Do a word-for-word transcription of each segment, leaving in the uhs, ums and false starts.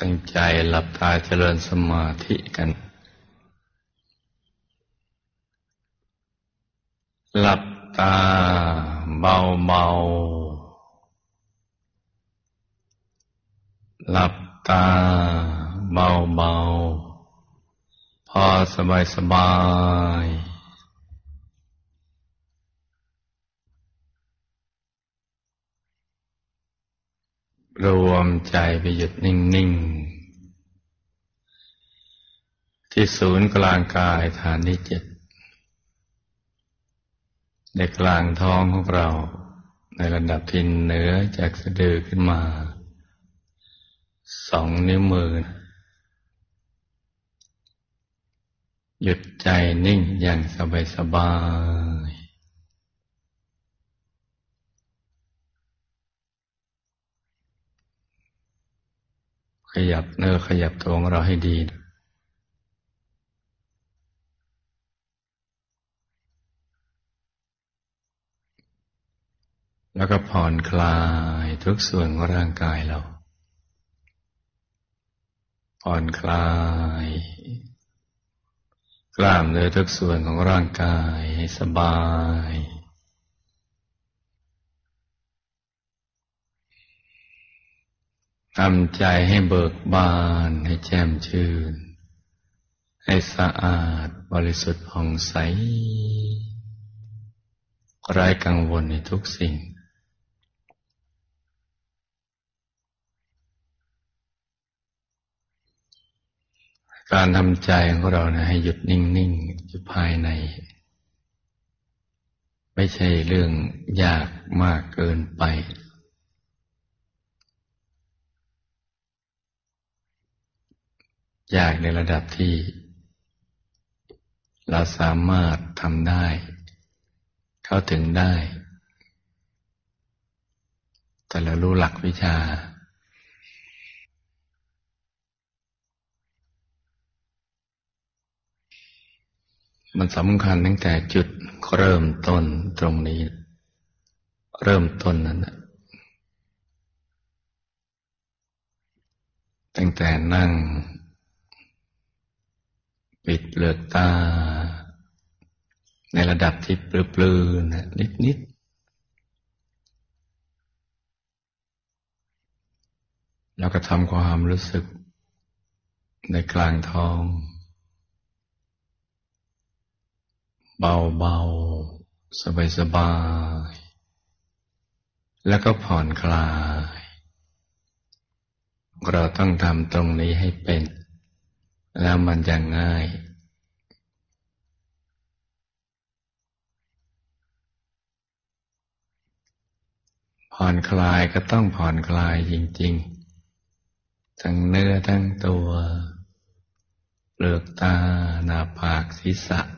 ตั้งใจหลับตาเจริญสมาธิกันหลับตาเบาๆหลับตาเบาๆพอสบายสบายรวมใจไปหยุดนิ่งๆที่ศูนย์กลางกายฐานที่เจ็ดในกลางท้องของเราในระดับที่เหนือจากสะดือขึ้นมาสองนิ้วมือหยุดใจนิ่งอย่างสบายๆขยับเนื้อขยับตัวของเราให้ดีแล้วก็ผ่อนคลายทุกส่วนของร่างกายเราผ่อนคลายกล้ามเนื้อทุกส่วนของร่างกายให้สบายทำใจให้เบิกบานให้แจ่มชื่นให้สะอาดบริสุทธิ์ผ่องใสไร้กังวลในทุกสิ่งการทำใจของเรานะให้หยุดนิ่งๆอยู่ภายในไม่ใช่เรื่องยากมากเกินไปยากในระดับที่เราสามารถทำได้เข้าถึงได้แต่เรารู้หลักวิชามันสำคัญตั้งแต่จุดเริ่มต้นตรงนี้เริ่มต้นนั้นนะตั้งแต่นั่งปิดเปลือกตาในระดับที่ปลื้มๆนะนิดๆแล้วก็ทำความรู้สึกในกลางท้องเบาๆสบายๆแล้วก็ผ่อนคลายเราต้องทำตรงนี้ให้เป็นแล้วมันจะง่ายผ่อนคลายก็ต้องผ่อนคลายจริงๆทั้งเนื้อทั้งตัวเปลือกตาหน้าผากศีรษะ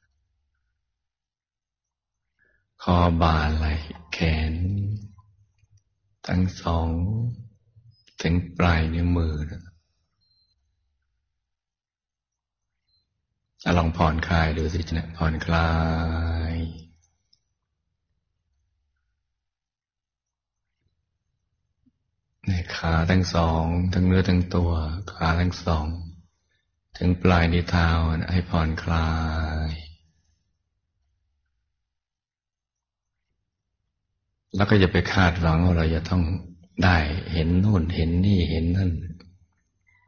คอบ่าไหล่แขนทั้งสองถึงปลายนิ้วมือลองผ่อนคลายดูสินะผ่อนคลายในขาทั้งสองทั้งเนื้อทั้งตัวขาทั้งสองถึงปลายนิ้วเท้าให้ผ่อนคลายแล้วก็อย่าไปคาดหวังว่าเราจะต้องได้เห็นโน่นเห็นนี่เห็นนั่น